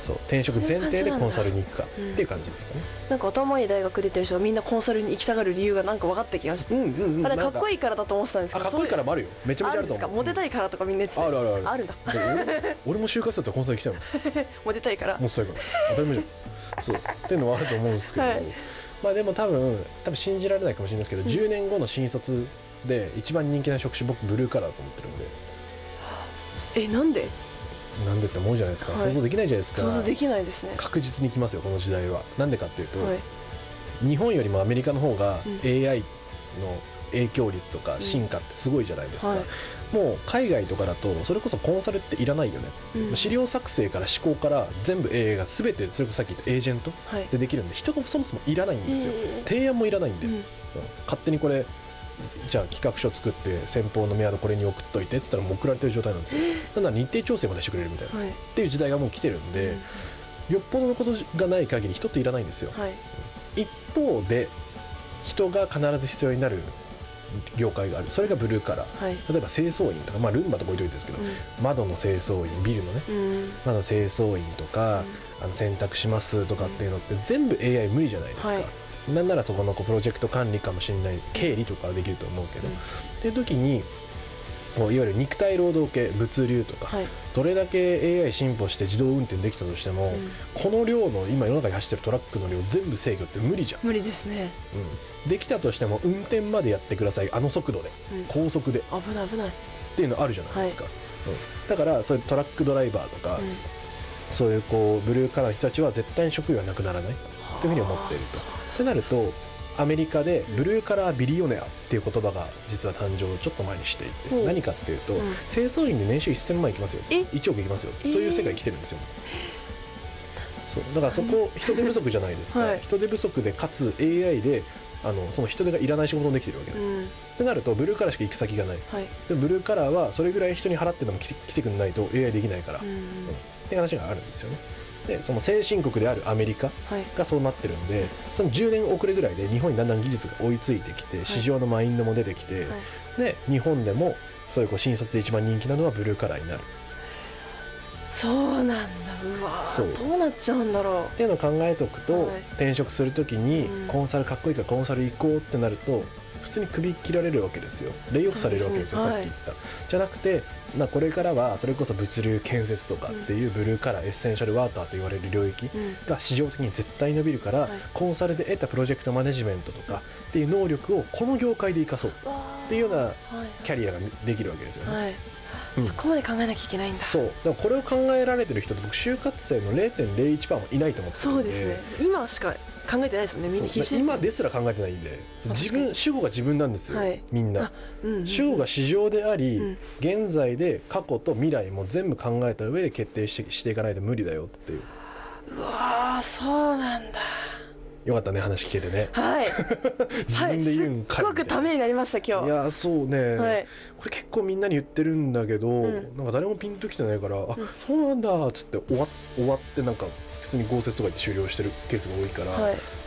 そう転職前提でコンサルに行くかっていう感じですかね。 なんか頭いい大学出てる人がみんなコンサルに行きたがる理由がなんか分かってきました。あれかっこいいからだと思ってたんですけど。 かっこいいからもあるよ。めちゃめちゃあると思う。 モテたいからとかみんな言ってた。 あるあるある。 あるんだ。 俺も就活だったらコンサル行きたいもん。 モテたいから。 モテたいから。当たり前じゃん。そうっていうのはあると思うんですけど、まあでも多分信じられないかもしれないですけど、10年後の新卒で一番人気な職種僕ブルーカラーだと思ってるんで。 なんで？ なんでって思うじゃないですか、想像できないじゃないですか。 想像できないですね。 確実に来ますよこの時代は。なんでかっていうと、日本よりもアメリカの方が AI の影響率とか進化ってすごいじゃないですか、もう海外とかだとそれこそコンサルっていらないよね、資料作成から思考から全部 AI が全てそれこそさっき言ったエージェントでできるんで、人がそもそもいらないんですよ、提案もいらないんで、勝手にこれじゃあ企画書作って先方のメアドこれに送っといてっつったらもう送られてる状態なんですよ。なんなら日程調整までしてくれるみたいな、っていう時代がもう来てるんで、よっぽどのことがない限り人っていらないんですよ、一方で人が必ず必要になる業界がある。それがブルーカラー、例えば清掃員とか、ルンバとか置いといてですけど、窓の清掃員、ビルのね、窓清掃員とか、洗濯しますとかっていうのって全部 AI 無理じゃないですか、なんならそこのプロジェクト管理かもしれない、経理とかはできると思うけど、っていう時にいわゆる肉体労働系物流とか、どれだけ AI 進歩して自動運転できたとしても、この量の今世の中に走ってるトラックの量全部制御って無理じゃん。 無理ですね、 できたとしても運転までやってください、あの速度で、高速で危ない危ないっていうのあるじゃないですか、だからそういうトラックドライバーとか、そういうブルーカラーの人たちは絶対に職業はなくならないというふうに思っていると。ってなるとアメリカでブルーカラービリオネアっていう言葉が実は誕生ちょっと前にしていて、何かっていうと、清掃員で年収1000万いきますよ、1億いきますよ、そういう世界来てるんですよ。そうだからそこ人手不足じゃないですか、人手不足でかつ AI でその人手がいらない仕事もできてるわけです、ってなるとブルーカラーしか行く先がない、でもブルーカラーはそれぐらい人に払ってでも来てくれないと AI できないから、って話があるんですよね。でその先進国であるアメリカがそうなってるんで、その10年遅れぐらいで日本にだんだん技術が追いついてきて、市場のマインドも出てきて、で日本でもそういう新卒で一番人気なのはブルーカラーになる。 そうなんだ。うわどうなっちゃうんだろうっていうのを考えておくと、転職するときにコンサルかっこいいからコンサル行こうってなると普通に首切られるわけですよ。レイオフされるわけですよ、さっき言った、じゃなくて、これからはそれこそ物流建設とかっていうブルーカラーエッセンシャルワーカーと言われる領域が市場的に絶対伸びるから、コンサルで得たプロジェクトマネジメントとかっていう能力をこの業界で生かそうっていうようなキャリアができるわけですよね、 そこまで考えなきゃいけないんだ。 そうだからこれを考えられてる人って僕就活生の 0.01% はいないと思ってるんで。 そうですね、今しか考えてないですよね、みんな必死ですね。 今ですら考えてないんで、主語が自分なんですよ、みんな、主語が市場であり、現在で過去と未来も全部考えた上で決定していかないと無理だよっていう。 うわそうなんだ。 よかったね、話聞けてね。自分で言うんかい、 すっごくためになりました今日。 いやそうね、これ結構みんなに言ってるんだけど、なんか誰もピンときてないから、あそうなんだっつって終わってなんか普通に豪雪とか言って終了してるケースが多いから、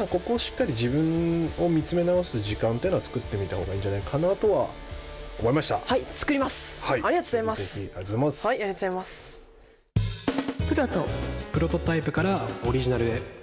ここをしっかり自分を見つめ直す時間っていうのは作ってみた方がいいんじゃないかなとは思いました。 はい、作ります。ありがとうございます。 ありがとうございます。 はい、ありがとうございます。 プロトタイプからオリジナルへ。